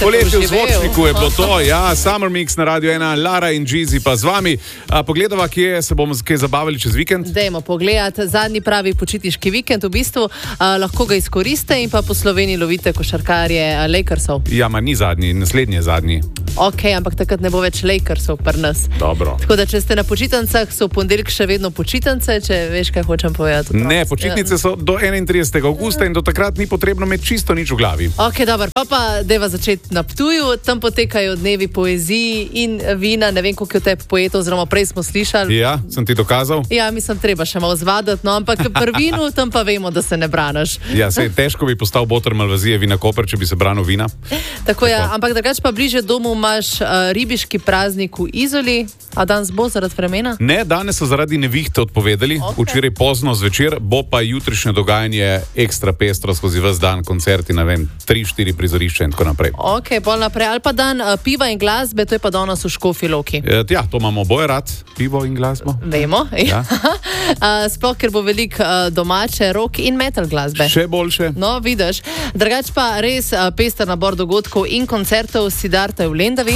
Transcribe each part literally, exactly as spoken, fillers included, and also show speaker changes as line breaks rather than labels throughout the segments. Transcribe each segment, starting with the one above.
ste
Poletje v
doživel.
zvočniku je bilo to, ja, Summer Mix na Radio ena, Lara in Jeezy pa z vami. A, pogledava, kje se bomo kaj zabavili čez vikend?
Dajmo pogledati, zadnji pravi počitniški vikend v bistvu, a, lahko ga izkoriste in pa po Sloveniji lovite košarkarje a, Lakersov.
Ja, ma ni zadnji, naslednji je zadnji.
Ok, ampak takrat ne bo več Lakersov pri nas.
Dobro.
Tako da, če ste na počitnicah, so v ponedeljek še vedno počitnice, če veš, kaj hočem povedati.
Ne, počitnice so do enaintridesetega avgusta in do takrat ni potrebno imeti čisto nič v glavi.
Ok, dobro, pa pa deva začeti na Ptuju, tam potekajo dnevi poeziji in vina, ne vem, koliko je tebi poetov, oziroma prej smo slišali.
Ja, sem ti dokazal?
Ja, mislim, treba še malo zvadati, no, ampak pri vinu tam pa vemo, da se ne braniš.
Ja, sej težko bi postal boter Malvazije Vina Koper, če bi se branil vina.
Tako je, ampak drugače pa bliže domu imaš uh, ribiški praznik v Izoli, a danes bo zaradi vremena?
Ne, danes so zaradi nevihte odpovedali,
Okay.
včeraj pozno zvečer, bo pa jutrišnje dogajanje ekstra pestro skozi ves dan, koncerti, ne vem, tri, štiri prizorišča in tako naprej.
Ok, pol naprej, ali pa dan uh, piva in glasbe, to je pa danes v Škofji Loki.
E, ja, to imamo oboje rad, pivo in glasbo.
Vemo,
Ja.
uh, sploh, ker bo veliko uh, domače rock in metal glasbe.
Še boljše.
No, vidiš. Drugač pa res uh, pester nabor dogodkov in koncertov Siddharta v Lendavi.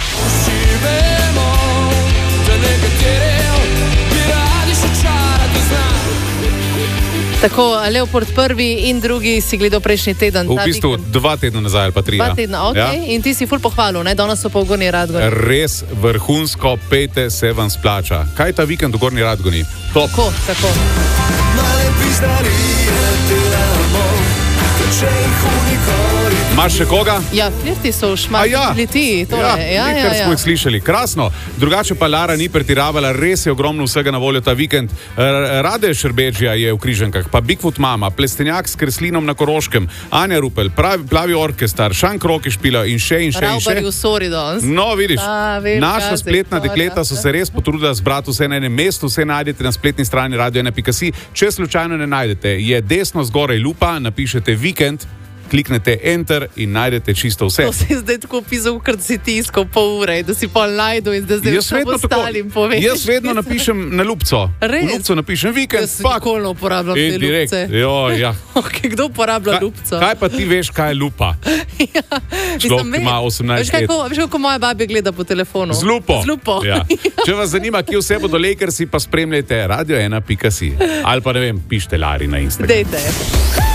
Tako, Leopold prvi in drugi si gledal prejšnji teden.
V
ta
bistvu
vikend.
dva tedna nazaj ali pa tri.
Dva
ja.
tedna, ok.
Ja.
In ti si ful pohvalil, ne? Danes so pa v Gornji Radgoni.
Res vrhunsko, pejte, se vam splača. Kaj je ta vikend v Gornji Radgoni? Top.
Tako, tako.
Imaš še koga?
Ja, flirti so v šmati,
ja.
liti, to
ja,
je. Ja,
nekaj
ja, ja.
smo jih slišali. Krasno. Drugače pa Lara ni pretiravala, res je ogromno vsega na voljo ta vikend. R- Rade Šerbeđija je v Križankah, pa Bigfoot Mama, Plestenjak s Kreslinom na Koroškem, Anja Rupel, pravi, Plavi orkestar, Šank Roki špila in še in še in še.
Ravbari v Sori danes.
No, vidiš,
A, vem,
naša
včasih,
spletna
to,
dekleta so se res potrudila zbrati vse na enem mestu, vse najdete na spletni strani radio ena pika si. Če slučajno ne najdete, je desno zgoraj lupa, napišete vikend, kliknete enter in najdete čisto vse.
To si zdaj tako pisal, ker si tiskal pol ure, da si pol najdu in da zdaj
Jaz
vsem
vedno, tako,
ostalim poveš.
jaz vedno napišem na lupco.
Res?
V lupco napišem vikend,
Jaz
pak.
nikoli ne uporabljam
In
te
direkt.
lupce.
Jo, ja.
Okay, kdo uporablja
Kaj,
lupco?
kaj pa ti veš, kaj je lupa?
Ja,
Človek,
mislim,
ki ima
vem.
osemnajst
Veš, kako,
let.
veš, kako moja babja gleda po telefonu?
Z lupo.
Z lupo.
Ja. Če vas zanima, kje vse bodo Lakersi, pa spremljajte radio ena pika si. Ali pa ne vem, pišite Lari na Instagram.
Dejte.